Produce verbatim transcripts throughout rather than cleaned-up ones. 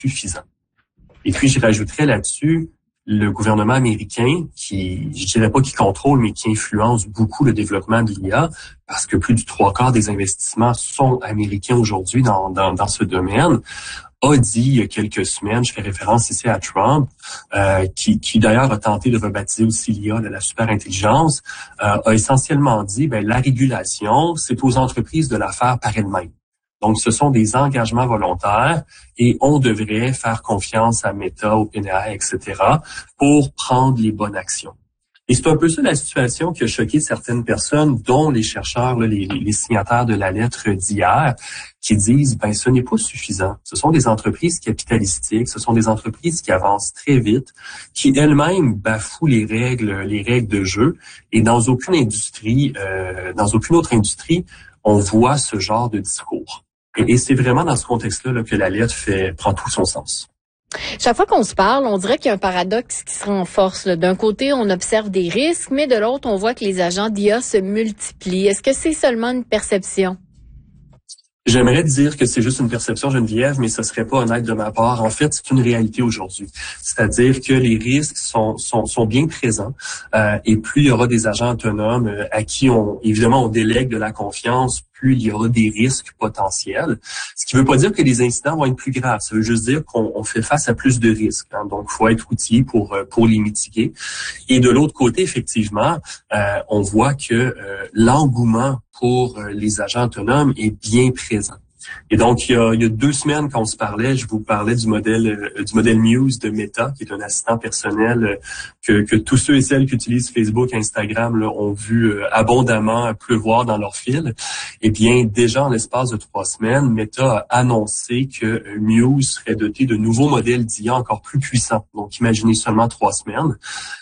suffisant. Et puis, je rajouterais là-dessus le gouvernement américain qui, je dirais pas qui contrôle, mais qui influence beaucoup le développement de l'I A, parce que plus du trois quarts des investissements sont américains aujourd'hui dans, dans, dans ce domaine, a dit il y a quelques semaines, je fais référence ici à Trump, euh, qui, qui d'ailleurs a tenté de rebaptiser aussi l'I A de la superintelligence, euh, a essentiellement dit, ben la régulation, c'est aux entreprises de la faire par elles-mêmes. Donc, ce sont des engagements volontaires et on devrait faire confiance à Meta, OpenAI, et cetera pour prendre les bonnes actions. Et c'est un peu ça la situation qui a choqué certaines personnes, dont les chercheurs, là, les, les signataires de la lettre d'hier, qui disent, ben, ce n'est pas suffisant. Ce sont des entreprises capitalistiques, ce sont des entreprises qui avancent très vite, qui elles-mêmes bafouent les règles, les règles de jeu. Et dans aucune industrie, euh, dans aucune autre industrie, on voit ce genre de discours. Et, et c'est vraiment dans ce contexte-là là, que la lettre fait, prend tout son sens. Chaque fois qu'on se parle, on dirait qu'il y a un paradoxe qui se renforce. Là. D'un côté, on observe des risques, mais de l'autre, on voit que les agents d'I A se multiplient. Est-ce que c'est seulement une perception? J'aimerais dire que c'est juste une perception, Geneviève, mais ce serait pas honnête de ma part. En fait, c'est une réalité aujourd'hui. C'est-à-dire que les risques sont sont, sont bien présents euh, et plus il y aura des agents autonomes euh, à qui on évidemment on délègue de la confiance, plus il y aura des risques potentiels. Ce qui veut pas dire que les incidents vont être plus graves. Ça veut juste dire qu'on on fait face à plus de risques. Hein. Donc, il faut être outillé pour pour les mitiguer. Et de l'autre côté, effectivement, euh, on voit que euh, l'engouement pour euh, les agents autonomes est bien présent. Et donc, il y a, il y a deux semaines qu'on se parlait, je vous parlais du modèle euh, du modèle Muse de Meta, qui est un assistant personnel euh, que, que tous ceux et celles qui utilisent Facebook, Instagram là, ont vu euh, abondamment pleuvoir dans leur fil. Eh bien, déjà en l'espace de trois semaines, Meta a annoncé que euh, Muse serait doté de nouveaux modèles d'I A encore plus puissants. Donc, imaginez seulement trois semaines.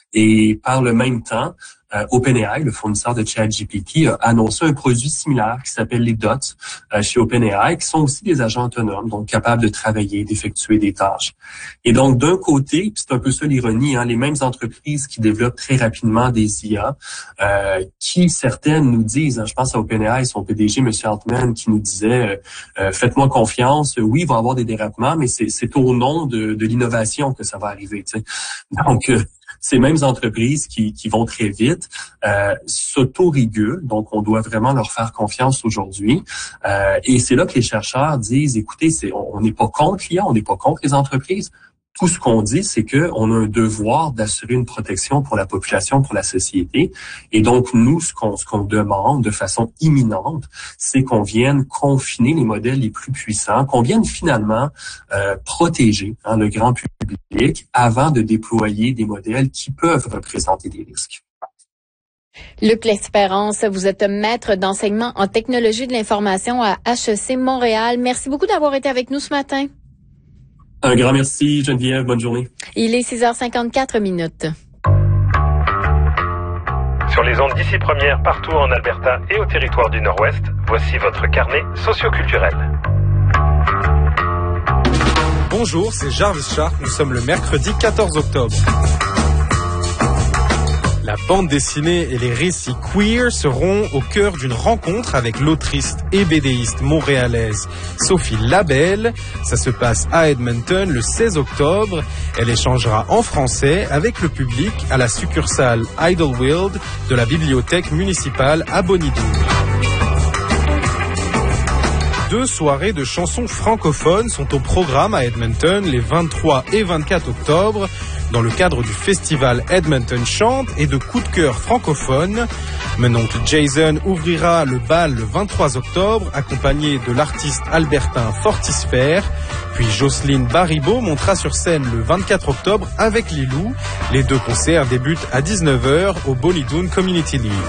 Et par le même temps, euh, OpenAI, le fournisseur de ChatGPT, a annoncé un produit similaire qui s'appelle les Dots euh, chez OpenAI, qui sont aussi des agents autonomes, donc capables de travailler, d'effectuer des tâches. Et donc, d'un côté, c'est un peu ça l'ironie, hein, les mêmes entreprises qui développent très rapidement des I A, euh, qui certaines nous disent, hein, je pense à OpenAI, son P D G, M. Altman, qui nous disait euh, « Faites-moi confiance, oui, il va y avoir des dérapements, mais c'est, c'est au nom de, de l'innovation que ça va arriver. » Donc, euh, ces mêmes entreprises qui, qui vont très vite euh, s'autorégulent, donc on doit vraiment leur faire confiance aujourd'hui. Euh, et c'est là que les chercheurs disent, écoutez, c'est, on n'est pas contre l'I A, on n'est pas contre les entreprises. Tout ce qu'on dit, c'est que on a un devoir d'assurer une protection pour la population, pour la société. Et donc, nous, ce qu'on, ce qu'on demande de façon imminente, c'est qu'on vienne confiner les modèles les plus puissants, qu'on vienne finalement euh, protéger hein, le grand public avant de déployer des modèles qui peuvent représenter des risques. Luc L'Espérance, vous êtes maître d'enseignement en technologie de l'information à H E C Montréal. Merci beaucoup d'avoir été avec nous ce matin. Un grand merci, Geneviève. Bonne journée. Il est six heures cinquante-quatre minutes. Sur les ondes d'ici première, partout en Alberta et au territoire du Nord-Ouest, voici votre carnet socioculturel. Bonjour, c'est Jarvis Sharp. Nous sommes le mercredi quatorze octobre. La bande dessinée et les récits queer seront au cœur d'une rencontre avec l'autrice et bédéiste montréalaise Sophie Labelle. Ça se passe à Edmonton le seize octobre. Elle échangera en français avec le public à la succursale Idlewild de la bibliothèque municipale à Bonnie-Doon. Deux soirées de chansons francophones sont au programme à Edmonton les vingt-trois et vingt-quatre octobre dans le cadre du festival Edmonton Chante et de coups de cœur francophones. Mon oncle Jason ouvrira le bal le vingt-trois octobre accompagné de l'artiste albertain Fortisphère. Puis Jocelyne Baribeau montera sur scène le vingt-quatre octobre avec Lilou. Les deux concerts débutent à dix-neuf heures au Bonnie-Doon Community League.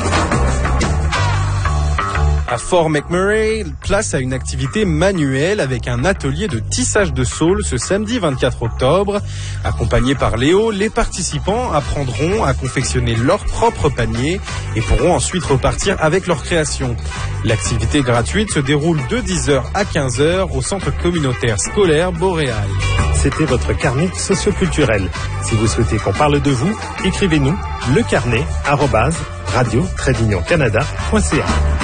À Fort McMurray, place à une activité manuelle avec un atelier de tissage de saules ce samedi vingt-quatre octobre. Accompagnés par Léo, les participants apprendront à confectionner leur propre panier et pourront ensuite repartir avec leur création. L'activité gratuite se déroule de dix heures à quinze heures au centre communautaire scolaire Boréal. C'était votre carnet socioculturel. Si vous souhaitez qu'on parle de vous, écrivez-nous lecarnet arobase radio tiret canada point c a.